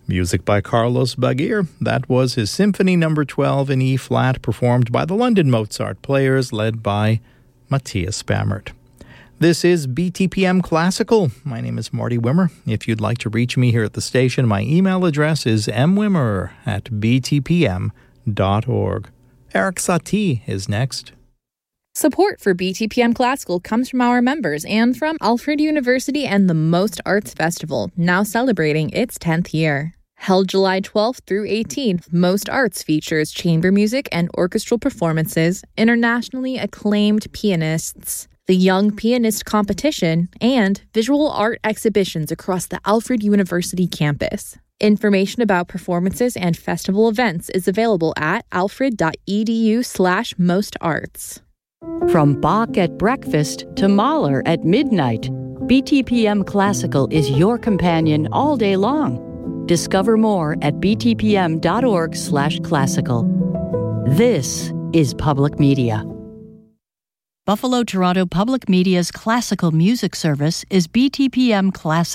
Music by Carlos Baguir. That was his Symphony No. 12 in E-flat, performed by the London Mozart Players, led by Matthias Bammert. This is BTPM Classical. My name is Marty Wimmer. If you'd like to reach me here at the station, my email address is mwimmer@btpm.org. Eric Satie is next. Support for BTPM Classical comes from our members and from Alfred University and the Most Arts Festival, now celebrating its 10th year. Held July 12th through 18th, Most Arts features chamber music and orchestral performances, internationally acclaimed pianists, the Young Pianist Competition, and visual art exhibitions across the Alfred University campus. Information about performances and festival events is available at alfred.edu/mostarts. From Bach at breakfast to Mahler at midnight, BTPM Classical is your companion all day long. Discover more at btpm.org/classical. This is Public Media. Buffalo Toronto Public Media's classical music service is BTPM Classic.